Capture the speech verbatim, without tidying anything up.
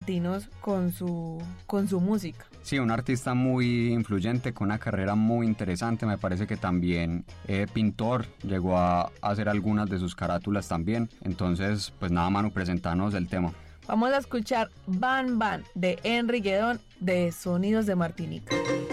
latinos con su, con su música. Sí, un artista muy influyente, con una carrera muy interesante. Me parece que también eh, pintor, llegó a hacer algunas de sus carátulas también. Entonces, pues nada, Manu, presentarnos el tema. Vamos a escuchar Van Van de Henry Guedón de Sonidos de Martinica.